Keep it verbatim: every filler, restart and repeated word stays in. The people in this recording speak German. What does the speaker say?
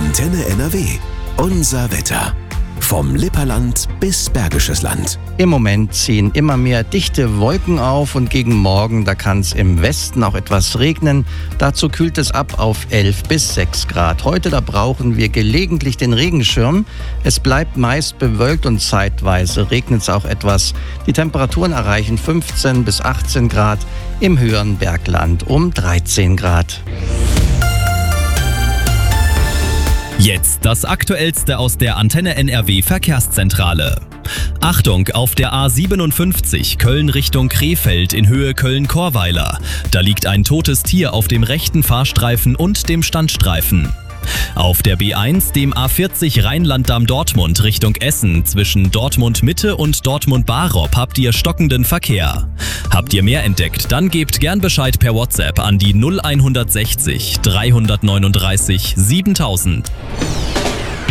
Antenne N R W. Unser Wetter. Vom Lipperland bis Bergisches Land. Im Moment ziehen immer mehr dichte Wolken auf und gegen Morgen, da kann es im Westen auch etwas regnen. Dazu kühlt es ab auf elf bis sechs Grad. Heute, da brauchen wir gelegentlich den Regenschirm. Es bleibt meist bewölkt und zeitweise regnet es auch etwas. Die Temperaturen erreichen fünfzehn bis achtzehn Grad, im höheren Bergland um dreizehn Grad. Jetzt das Aktuellste aus der Antenne N R W Verkehrszentrale. Achtung, auf der A siebenundfünfzig Köln Richtung Krefeld in Höhe Köln-Chorweiler. Da liegt ein totes Tier auf dem rechten Fahrstreifen und dem Standstreifen. Auf der B eins, dem A vierzig Rheinland-Damm-Dortmund Richtung Essen zwischen Dortmund-Mitte und Dortmund-Barop habt ihr stockenden Verkehr. Habt ihr mehr entdeckt, dann gebt gern Bescheid per WhatsApp an die null eins sechzig dreihundertneununddreißig siebentausend.